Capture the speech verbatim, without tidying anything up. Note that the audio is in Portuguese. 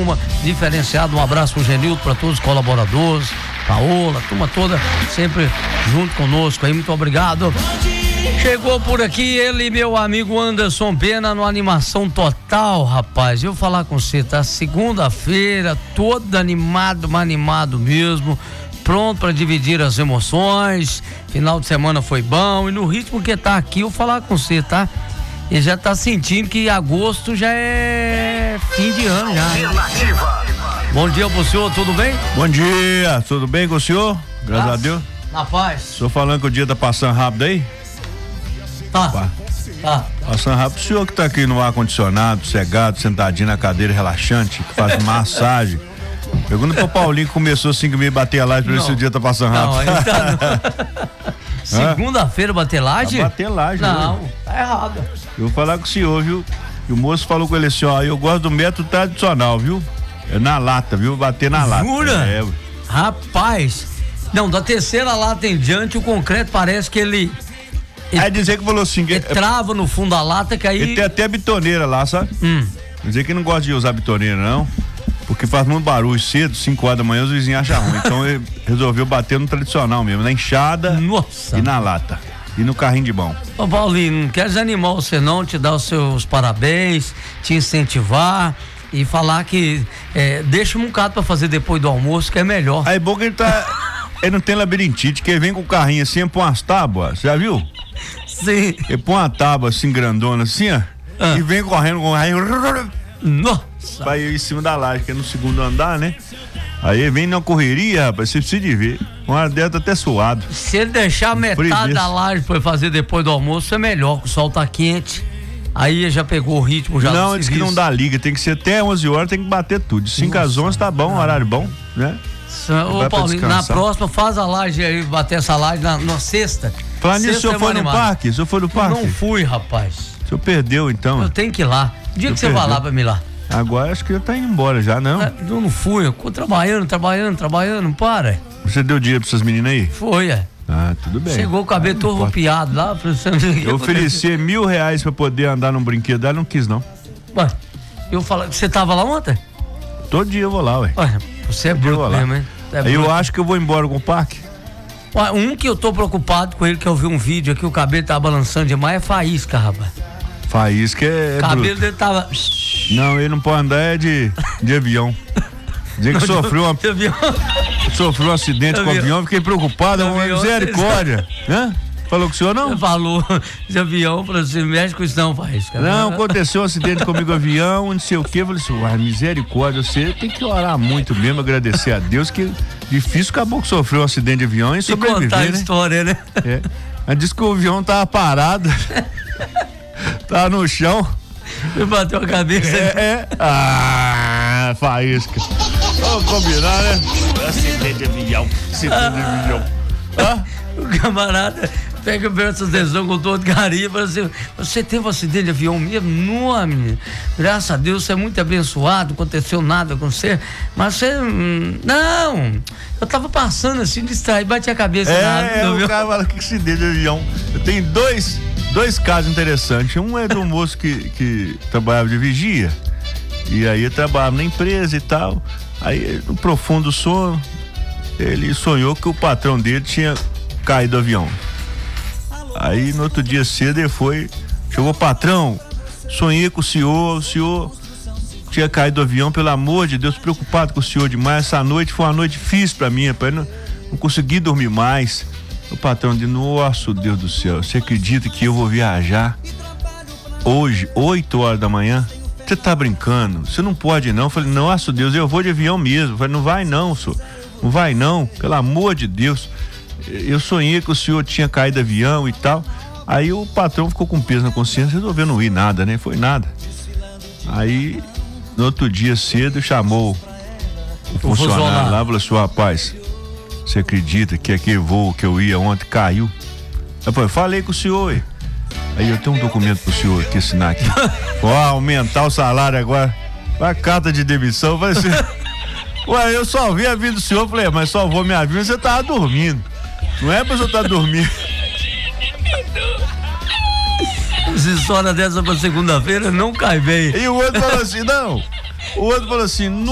turma diferenciada. Um abraço pro Genildo, para todos os colaboradores, Paola, a turma toda sempre junto conosco aí, muito obrigado. Chegou por aqui ele, meu amigo Anderson Pena, no Animação Total, rapaz. Eu vou falar com você, tá? Segunda-feira, todo animado, mas animado mesmo. Pronto para dividir as emoções. Final de semana foi bom. E no ritmo que tá aqui, eu vou falar com você, tá? E já tá sentindo que agosto já é fim de ano já. Bom dia pro senhor, tudo bem? Bom dia, tudo bem com o senhor? Graças Tá. a Deus. Na paz. O senhor falando que o dia tá passando rápido aí? Tá. Pá. Tá. Passando rápido. O senhor que tá aqui no ar-condicionado, sossegado, sentadinho na cadeira relaxante, que faz massagem. Pergunta pro Paulinho que começou cinco mil e bater a laje pra ver se o dia tá passando Não, rápido. ele tá no... Segunda-feira bater laje? Tá bater laje, Não, viu? tá errado. Eu vou falar com o senhor, viu? E o moço falou com ele assim, ó, eu gosto do método tradicional, viu? É na lata, viu? Bater na lata. Jura? É, Rapaz, não, da terceira lata em diante, o concreto parece que ele... Ele, aí dizer que falou assim, que ele trava no fundo da lata, que aí... ele tem até bitoneira lá, sabe? Hum. Dizer que não gosta de usar bitoneira, não. Porque faz muito barulho cedo, cinco horas da manhã, os vizinhos acham ruim. Então ele resolveu bater no tradicional mesmo, na enxada. Nossa. E na lata. E no carrinho de mão. Ô Paulinho, não quero desanimar você não, te dar os seus parabéns, te incentivar e falar que é, deixa um bocado pra fazer depois do almoço, que é melhor. Aí bom que ele tá. Ele não tem labirintite, que ele vem com o carrinho assim, põe umas tábuas, já viu? Sim. Ele põe uma tábua assim, grandona assim, ó. Ah. E vem correndo com o carrinho. Nossa. Vai em cima da laje, que é no segundo andar, né? Aí ele vem na correria, rapaz, você precisa de ver. Uma hora dela tá até suado. Se ele deixar metade Preguiça. da laje pra fazer depois do almoço, é melhor, que o sol tá quente. Aí já pegou o ritmo já. Não, do diz que serviço. não dá liga, tem que ser até onze horas, tem que bater tudo. De cinco às onze tá bom, horário bom, né? Ô Vai pra Paulinho, na descansar. próxima faz a laje aí, bater essa laje na, na sexta. Falar nisso, o Sexta senhor é foi no animado. parque? O senhor foi no parque? Não fui, rapaz. O senhor perdeu, então. Eu tenho que ir lá. O dia Eu que você vai perdi. lá pra mim lá? Agora acho que já tá indo embora já, não? É, Eu não fui, eu fui trabalhando, trabalhando, trabalhando, não para. Você deu dinheiro pra essas meninas aí? Foi, é. Ah, tudo bem. Chegou o cabelo Ah, todo não importa. rupiado lá. falei, "Você não sei o que Eu aconteceu." ofereci mil reais pra poder andar num brinquedo dela, não quis não. Ué, eu falei, você tava lá ontem? Todo dia eu vou lá, ué. Ué, você é Todo dia eu bruto vou lá. mesmo, hein? É Aí eu bruto. acho que eu vou embora com o parque. Ué, um que eu tô preocupado com ele, que eu vi um vídeo aqui, o cabelo tá balançando demais, é faísca, rapaz. Faísca é, é O cabelo bruto. dele tava... Não, ele não pode andar é de, de avião. Dizer que sofreu, uma, Você viu? sofreu um acidente com o Avião. avião, fiquei preocupado, uma Avião. misericórdia. Hã? Falou com o senhor, não? Você falou de avião, falou assim, mexe com isso não, faísca. Não, aconteceu um acidente comigo no avião, não sei o que. Eu falei assim, uai, misericórdia, você tem que orar muito mesmo, agradecer a Deus, que difícil acabou que sofreu um acidente de avião e E contar a sobreviver, né? história, né? É. Mas disse que o avião tava parado, tava no chão. Me bateu a cabeça. É, é. Ah, faísca. Vamos combinar, né? Acidente de avião, acidente de avião. Ah? O camarada pega o Berto Tesão com todo carinho e fala assim, você teve um acidente de avião mesmo? Não, menino. Graças a Deus, você é muito abençoado, não aconteceu nada com você, mas você, hum, não, eu tava passando assim, distraí, bati a cabeça na água É, do é avião. o cara fala que acidente de avião. Eu tenho dois, dois casos interessantes. Um é do moço que, que trabalhava de vigia, e aí eu trabalhava na empresa e tal. Aí, no profundo sono, ele sonhou que o patrão dele tinha caído do avião. Aí no outro dia cedo ele foi, chegou, patrão, sonhei com o senhor, o senhor tinha caído do avião, pelo amor de Deus, preocupado com o senhor demais, essa noite foi uma noite difícil pra mim, rapaz, não, não consegui dormir mais. O patrão disse, nossa, Deus do céu, você acredita que eu vou viajar hoje, oito horas da manhã? Você tá brincando? Você não pode não. Eu falei, nossa Deus, eu vou de avião mesmo. Eu falei, não vai não, senhor, não vai não, pelo amor de Deus. Eu sonhei que o senhor tinha caído do avião e tal. Aí o patrão ficou com peso na consciência, resolveu não ir nada, né? Foi nada. Aí, no outro dia cedo, chamou o funcionário funcionário. lá e falou assim, rapaz, você acredita que aquele voo que eu ia ontem caiu? Eu falei, falei com o senhor, ué. Aí eu tenho um documento pro senhor aqui assinar aqui. Ó, aumentar o salário agora. Vai carta de demissão, eu falei assim. Ué, eu só vi a vida do senhor, falei, mas só vou minha vida, você tava dormindo. Não é pra você estar dormindo. Essa história dessa pra segunda-feira não cai bem. E o outro falou assim, não. O outro falou assim,